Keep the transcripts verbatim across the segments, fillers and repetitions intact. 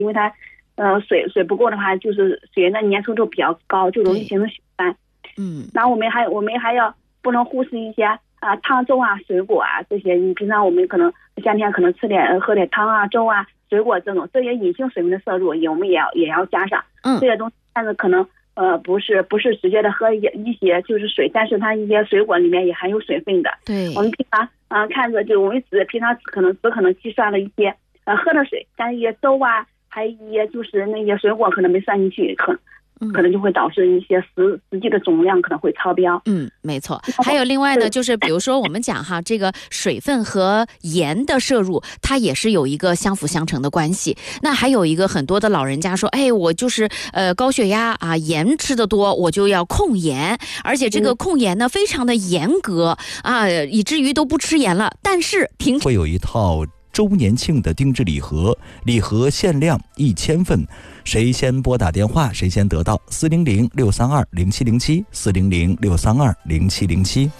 因为它呃水水不够的话，就是水的粘稠度比较高，就容易形成血斑。 嗯， 然后我们还我们还要不能忽视一些啊汤粥啊水果啊这些，你平常我们可能夏天可能吃点喝点汤啊粥啊水果这种这些隐性水分的摄入也我们也要也要加上。 嗯， 这些东西但是可能呃不是不是直接的喝一一些就是水，但是它一些水果里面也含有水分的。 对， 我们平常啊、呃、看着就我们只平常可能只可能计算了一些呃喝的水，但是一些粥啊还有一些就是那些水果可能没算进去，可可能就会导致一些实实际的总量可能会超标。 嗯，没错。还有另外呢，就是比如说我们讲哈，这个水分和盐的摄入，它也是有一个相辅相成的关系。那还有一个很多的老人家说，哎，我就是呃高血压啊，盐吃得多，我就要控盐，而且这个控盐呢非常的严格啊，以至于都不吃盐了。但是平会有一套周年庆的定制礼盒，礼盒限量一千份，谁先拨打电话谁先得到。四零零六三二零七零七，四零零六三二零七零七。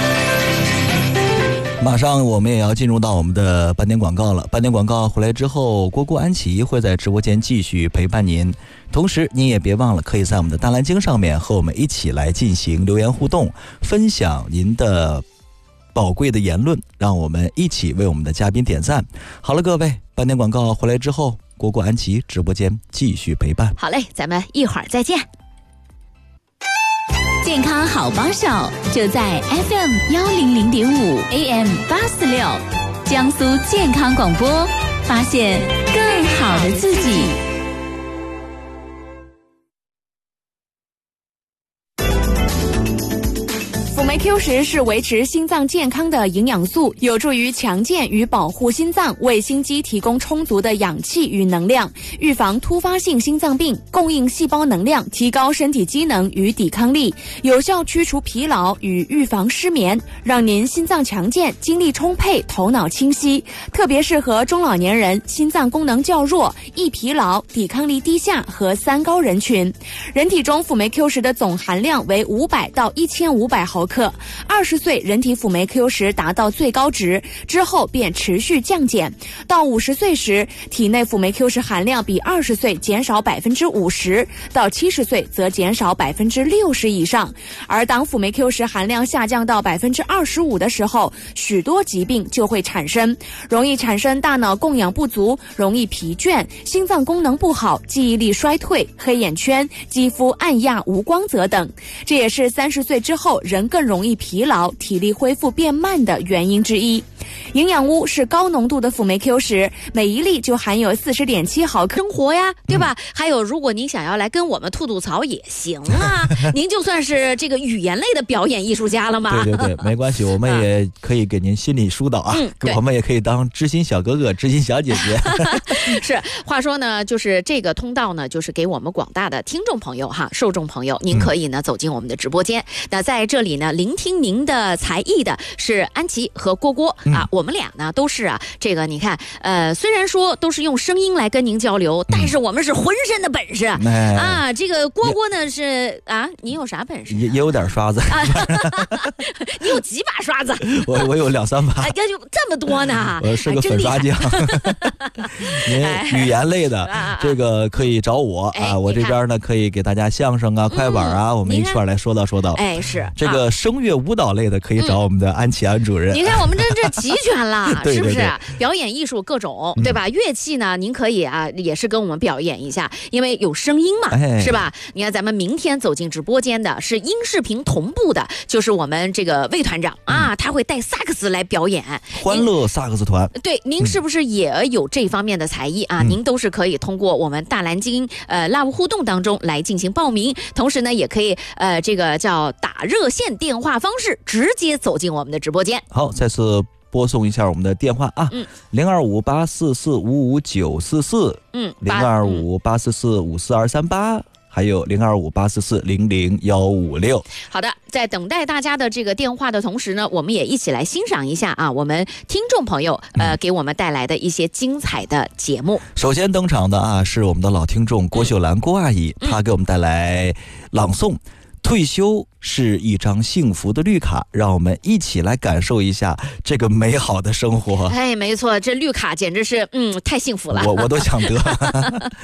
马上我们也要进入到我们的半点广告了。半点广告回来之后，蝈蝈安琪会在直播间继续陪伴您。同时您也别忘了，可以在我们的大蓝鲸上面和我们一起来进行留言互动，分享您的宝贵的言论，让我们一起为我们的嘉宾点赞。好了，各位，半点广告回来之后，蝈蝈安琪直播间继续陪伴。 好嘞，咱们一会儿再见。 健康好帮手就在 F M 幺零零点五 A M 八四六，江苏健康广播，发现更好的自己。 辅酶 Q 十是维持心脏健康的营养素，有助于强健与保护心脏，为心肌提供充足的氧气与能量，预防突发性心脏病，供应细胞能量，提高身体机能与抵抗力，有效驱除疲劳与预防失眠，让您心脏强健，精力充沛，头脑清晰。特别适合中老年人、心脏功能较弱、易疲劳、抵抗力低下和三高人群。人体中辅酶 Q 十的总含量为五百到一千五百毫克，二十岁人体辅酶 Q 十达到最高值之后便持续降减，到五十岁时，体内辅酶 Q 十含量比二十岁减少百分之五十，到七十岁则减少百分之六十以上。而当辅酶 Q 十含量下降到百分之二十五的时候，许多疾病就会产生，容易产生大脑供氧不足，容易疲倦，心脏功能不好，记忆力衰退，黑眼圈，肌肤暗哑无光泽等。这也是三十岁之后人更容易疲劳，体力恢复变慢的原因之一。营养屋是高浓度的辅酶 Q 十，每一粒就含有 四十点七毫克。 生活呀，对吧？嗯、还有如果您想要来跟我们吐吐槽也行啊，您就算是这个语言类的表演艺术家了嘛。 对对对，没关系，我们也可以给您心理疏导啊，嗯、我们也可以当知心小哥哥、知心小姐姐。 是，话说呢，就是这个通道呢，就是给我们广大的听众朋友哈、受众朋友，您可以呢、嗯、走进我们的直播间。那在这里呢，聆听您的才艺的是安琪和蝈蝈、嗯、啊，我们俩呢都是啊，这个你看，呃，虽然说都是用声音来跟您交流，但是我们是浑身的本事、嗯、啊。这个蝈蝈呢是啊，你有啥本事、啊？ 也也有点刷子。啊、 你有几把刷子？ 我我有两三把。 哎呀，就这么多呢！ 我是个粉刷匠。您语言类的、哎、这个可以找我、哎、啊，我这边呢可以给大家相声啊、快板啊，嗯、我们一块来说道说道。 哎，是这个声乐舞蹈类的可以找我们的安琪安主任。 你看我们这这齐全了， 对对对， 是不是？表演艺术各种，对吧？嗯、乐器呢，您可以啊，也是跟我们表演一下，因为有声音嘛，哎、是吧？你看咱们明天走进直播间的是音视频同步的，就是我们这个魏团长啊，嗯、他会带萨克斯来表演， 欢乐萨克斯团。 对，您是不是也有这方面的才艺啊？嗯、您都是可以通过我们大蓝鲸呃 Love 互动当中来进行报名，同时呢，也可以呃这个叫打热线电话方式直接走进我们的直播间。 好，再次播送一下我们的电话啊，嗯，零二五八四四五五九四四，嗯，零二五八四四五四二三八。还有零二五八四四零零幺五六。 好的，在等待大家的这个电话的同时呢，我们也一起来欣赏一下啊，我们听众朋友呃、嗯、给我们带来的一些精彩的节目。 首先登场的啊是我们的老听众郭秀兰郭阿姨，嗯、她给我们带来朗诵。退休是一张幸福的绿卡，让我们一起来感受一下这个美好的生活。 哎，没错，这绿卡简直是嗯太幸福了， 我我都想得。